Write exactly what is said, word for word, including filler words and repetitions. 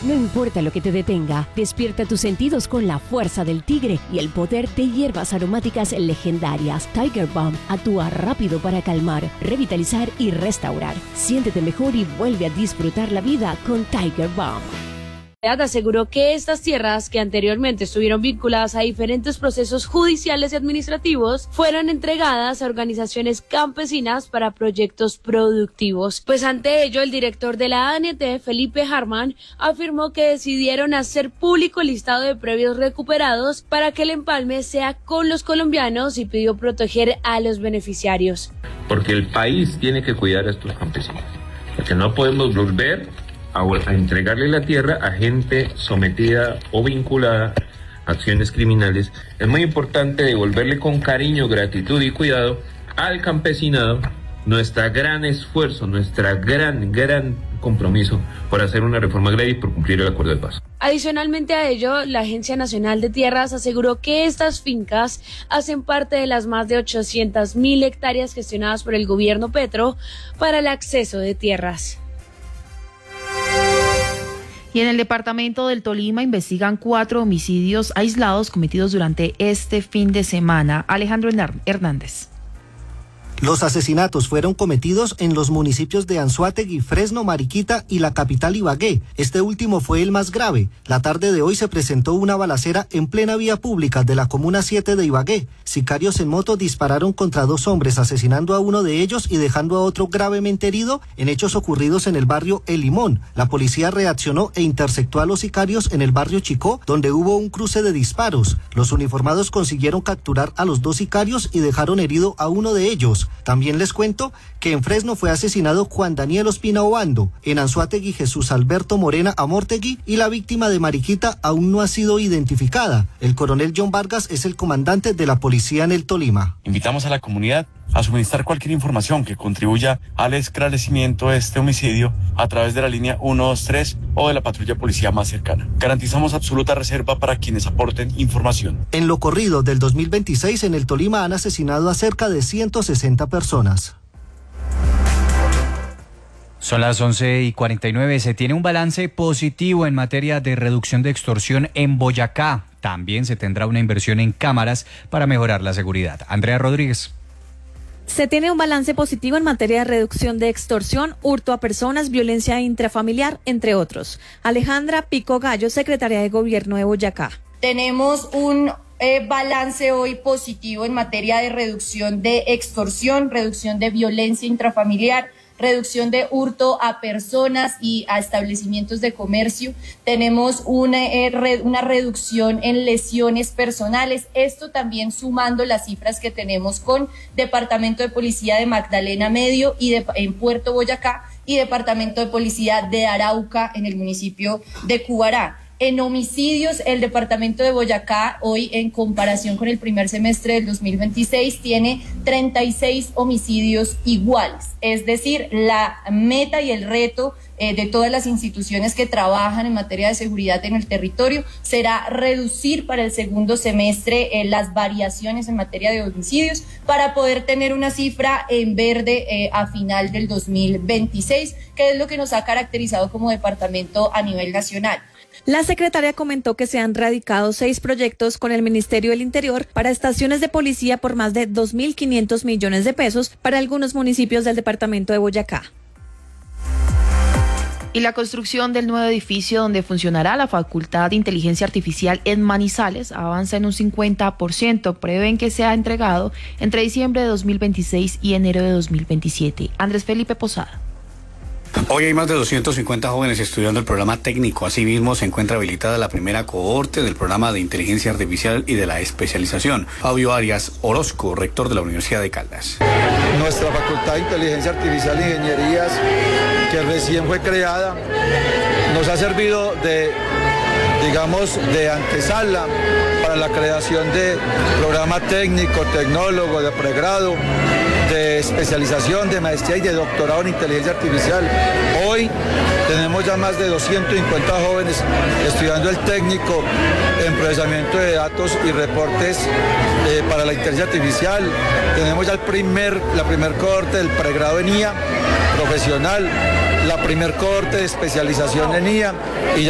No importa lo que te detenga, despierta tus sentidos con la fuerza del tigre y el poder de hierbas aromáticas legendarias. Tiger Balm actúa rápido para calmar, revitalizar y restaurar. Siéntete mejor y vuelve a disfrutar la vida con Tiger Balm. Aseguró que estas tierras, que anteriormente estuvieron vinculadas a diferentes procesos judiciales y administrativos, fueron entregadas a organizaciones campesinas para proyectos productivos. Pues ante ello, el director de la A N T, Felipe Harman, afirmó que decidieron hacer público el listado de predios recuperados para que el empalme sea con los colombianos y pidió proteger a los beneficiarios. Porque el país tiene que cuidar a estos campesinos, porque no podemos volver a entregarle la tierra a gente sometida o vinculada a acciones criminales. Es muy importante devolverle con cariño, gratitud y cuidado al campesinado nuestra gran esfuerzo, nuestra gran, gran compromiso por hacer una reforma agraria y por cumplir el acuerdo de paz. Adicionalmente a ello, la Agencia Nacional de Tierras aseguró que estas fincas hacen parte de las más de ochocientas mil hectáreas gestionadas por el gobierno Petro para el acceso de tierras. Y en el departamento del Tolima investigan cuatro homicidios aislados cometidos durante este fin de semana. Alejandro Hernández. Los asesinatos fueron cometidos en los municipios de Anzoátegui, Fresno, Mariquita y la capital Ibagué. Este último fue el más grave. La tarde de hoy se presentó una balacera en plena vía pública de la comuna siete de Ibagué. Sicarios en moto dispararon contra dos hombres, asesinando a uno de ellos y dejando a otro gravemente herido en hechos ocurridos en el barrio El Limón. La policía reaccionó e interceptó a los sicarios en el barrio Chicó, donde hubo un cruce de disparos. Los uniformados consiguieron capturar a los dos sicarios y dejaron herido a uno de ellos. También les cuento que en Fresno fue asesinado Juan Daniel Ospina Obando, en Anzoátegui Jesús Alberto Morena Amortegui y la víctima de Mariquita aún no ha sido identificada. El coronel John Vargas es el comandante de la policía en el Tolima. Invitamos a la comunidad a suministrar cualquier información que contribuya al esclarecimiento de este homicidio a través de la línea uno dos tres o de la patrulla policía más cercana. Garantizamos absoluta reserva para quienes aporten información. En lo corrido del dos mil veintiséis en el Tolima han asesinado a cerca de ciento sesenta personas. Son las once y cuarenta y nueve. Se tiene un balance positivo en materia de reducción de extorsión en Boyacá. También se tendrá una inversión en cámaras para mejorar la seguridad. Andrea Rodríguez. Se tiene un balance positivo en materia de reducción de extorsión, hurto a personas, violencia intrafamiliar, entre otros. Alejandra Pico Gallo, secretaria de Gobierno de Boyacá. Tenemos un eh, balance hoy positivo en materia de reducción de extorsión, reducción de violencia intrafamiliar, reducción de hurto a personas y a establecimientos de comercio. Tenemos una, eh, re, una reducción en lesiones personales. Esto también sumando las cifras que tenemos con Departamento de Policía de Magdalena Medio y de, en Puerto Boyacá y Departamento de Policía de Arauca en el municipio de Cubará. En homicidios, el departamento de Boyacá, hoy en comparación con el primer semestre del dos mil veintiséis, tiene treinta y seis homicidios iguales. Es decir, la meta y el reto eh, de todas las instituciones que trabajan en materia de seguridad en el territorio será reducir para el segundo semestre eh, las variaciones en materia de homicidios para poder tener una cifra en verde eh, a final del dos mil veintiséis, que es lo que nos ha caracterizado como departamento a nivel nacional. La secretaria comentó que se han radicado seis proyectos con el Ministerio del Interior para estaciones de policía por más de dos mil quinientos millones de pesos para algunos municipios del departamento de Boyacá. Y la construcción del nuevo edificio donde funcionará la Facultad de Inteligencia Artificial en Manizales avanza en un cincuenta por ciento. Prevén que sea entregado entre diciembre de dos mil veintiséis y enero de dos mil veintisiete. Andrés Felipe Posada. Hoy hay más de doscientos cincuenta jóvenes estudiando el programa técnico. Asimismo, se encuentra habilitada la primera cohorte del programa de inteligencia artificial y de la especialización. Fabio Arias Orozco, rector de la Universidad de Caldas. Nuestra Facultad de Inteligencia Artificial e Ingenierías, que recién fue creada, nos ha servido de, digamos, de antesala para la creación de programa técnico, tecnólogo, de pregrado, de especialización, de maestría y de doctorado en inteligencia artificial. Hoy tenemos ya más de doscientos cincuenta jóvenes estudiando el técnico en procesamiento de datos y reportes eh, para la inteligencia artificial. Tenemos ya el primer, la primer cohorte del pregrado en I A profesional, la primer cohorte de especialización en I A y ya